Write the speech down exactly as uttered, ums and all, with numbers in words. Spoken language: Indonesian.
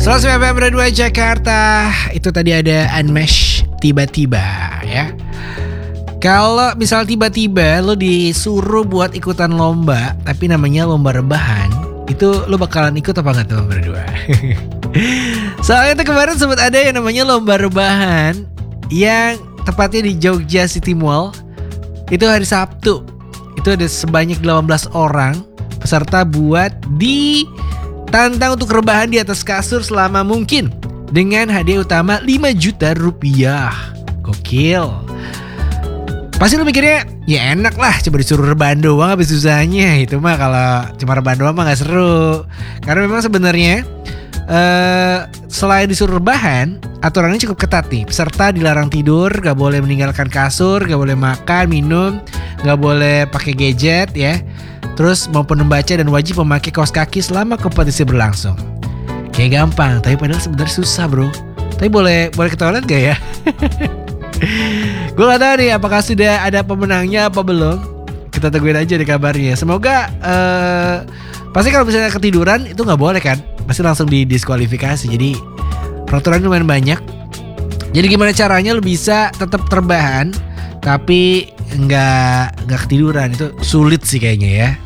seratus F M Radio dua Jakarta. Itu tadi ada Unmesh tiba-tiba ya. Kalau misal tiba-tiba lo disuruh buat ikutan lomba, tapi namanya lomba rebahan, itu lo bakalan ikut apa gak tuh berdua? Soalnya tuh kemarin sempat ada yang namanya lomba rebahan yang tepatnya di Jogja City Mall. Itu hari Sabtu. Itu ada sebanyak delapan belas orang peserta buat ditantang untuk rebahan di atas kasur selama mungkin dengan hadiah utama lima juta rupiah. Gokil. Pasti lu mikirnya ya enak lah, coba disuruh rebahan doang habis susahnya. Itu mah kalau cuma rebahan doang mah gak seru. Karena memang sebenarnya uh, selain disuruh rebahan, aturannya cukup ketat nih. Peserta dilarang tidur, gak boleh meninggalkan kasur, gak boleh makan, minum, gak boleh pakai gadget ya. Terus maupun membaca dan wajib memakai kaos kaki selama kompetisi berlangsung. Kayak gampang, tapi padahal sebenarnya susah bro. Tapi boleh boleh ke toilet gak ya? Gue gak tahu nih apakah sudah ada pemenangnya apa belum. Kita tungguin aja deh kabarnya. Semoga uh, pasti kalau misalnya ketiduran itu gak boleh kan, pasti langsung didiskualifikasi. Jadi peraturan lumayan banyak. Jadi gimana caranya lu bisa tetap terbahan tapi gak, gak ketiduran. Itu sulit sih kayaknya ya.